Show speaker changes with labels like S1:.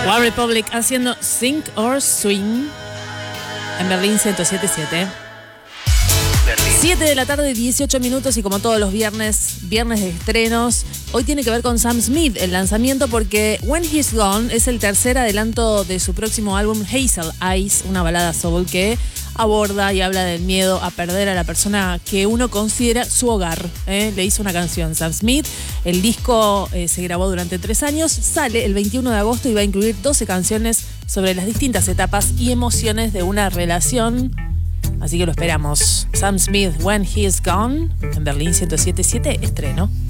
S1: One Republic haciendo Sink or Swing en Berlín 107.7. 7 de la tarde, 18 minutos, y como todos los viernes de estrenos, hoy tiene que ver con Sam Smith, el lanzamiento, porque When He's Gone es el tercer adelanto de su próximo álbum Hazel Eyes, una balada soul que aborda y habla del miedo a perder a la persona que uno considera su hogar. Le hizo una canción Sam Smith. El disco se grabó durante 3 años, sale el 21 de agosto y va a incluir 12 canciones sobre las distintas etapas y emociones de una relación. Así que lo esperamos. Sam Smith, When He's Gone, en Berlín 107.7, estreno.